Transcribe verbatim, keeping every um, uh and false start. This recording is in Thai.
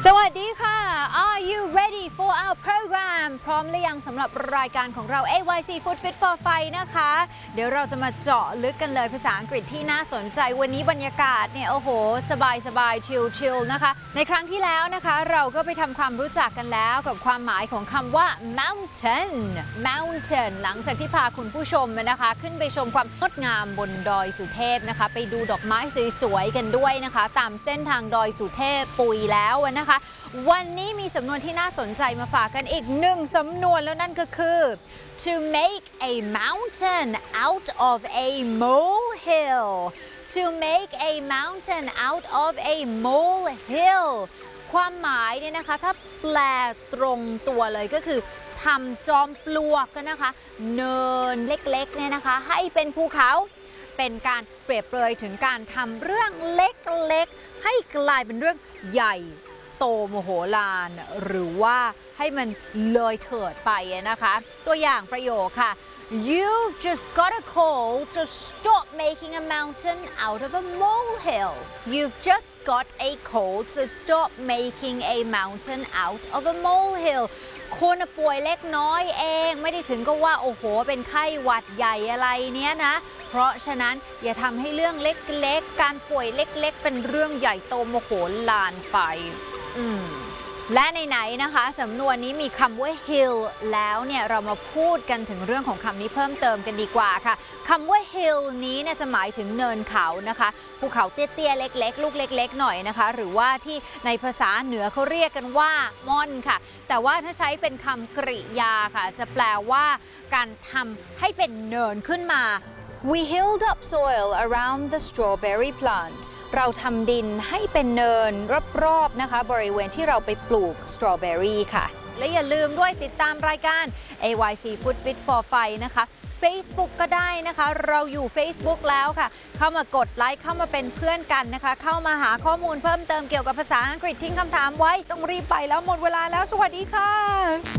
สวัสดีค่ะ Are you ready for our program พร้อมหรือยังสำหรับรายการของเรา เอ วาย ซี Food Fit for Fight นะคะเดี๋ยวเราจะมาเจาะลึกกันเลยภาษาอังกฤษที่น่าสนใจวันนี้บรรยากาศเนี่ยโอ้โหสบายสบายชิลชิลนะคะในครั้งที่แล้วนะคะเราก็ไปทำความรู้จักกันแล้วกับความหมายของคำว่า mountain mountain หลังจากที่พาคุณผู้ชมนะคะขึ้นไปชมความงดงามบนดอยสุเทพนะคะไปดูดอกไม้สวยๆกันด้วยนะคะตามเส้นทางดอยสุเทพปุยแล้วนะคะวันนี้มีสำนวนที่น่าสนใจมาฝากกันอีกหนึ่งสำนวนแล้วนั่นก็คือ to make a mountain out of a molehill to make a mountain out of a molehill ความหมายเนี่ยนะคะถ้าแปลตรงตัวเลยก็คือทำจอมปลวกกันนะคะเนินเล็กๆเนี่ยนะคะให้เป็นภูเขาเป็นการเปรียบเปรยถึงการทำเรื่องเล็กๆให้กลายเป็นเรื่องใหญ่โตโมโหลานหรือว่าให้มันเลยเถิดไปนะคะตัวอย่างประโยคค่ะ You've just got a call to stop making a mountain out of a molehill. You've just got a call to stop making a mountain out of a molehill. คุณป่วยเล็กน้อยเองไม่ได้ถึงก็ว่าโอ้โหเป็นไข้หวัดใหญ่อะไรเนี้ยนะเพราะฉะนั้นอย่าทำให้เรื่องเล็กๆการป่วยเล็กๆเป็นเรื่องใหญ่โตโมโหลานไปอืมและไหนๆนะคะสำนวนนี้มีคำว่า hill แล้วเนี่ยเรามาพูดกันถึงเรื่องของคำนี้เพิ่มเติมกันดีกว่าค่ะคำว่า hill นี้เนี่ยจะหมายถึงเนินเขานะคะภูเขาเตี้ยๆเล็กๆลูกเล็กๆหน่อยนะคะหรือว่าที่ในภาษาเหนือเขาเรียกกันว่าม่อนค่ะแต่ว่าถ้าใช้เป็นคำกริยาค่ะจะแปลว่าการทำให้เป็นเนินขึ้นมาWe hilled up soil around the strawberry plant เราทำดินให้เป็นเนินรอบๆนะคะบริเวณที่เราไปปลูกสตรอเบอรี่ค่ะและอย่าลืมด้วยติดตามรายการ เอ วาย ซี Food Fit for Fight นะคะ Facebook ก็ได้นะคะเราอยู่ Facebook แล้วค่ะเข้ามากดไลค์เข้ามาเป็นเพื่อนกันนะคะเข้ามาหาข้อมูลเพิ่มเติมเกี่ยวกับภาษาอังกฤษทิ้งคำถามไว้ต้องรีบไปแล้วหมดเวลาแล้วสวัสดีค่ะ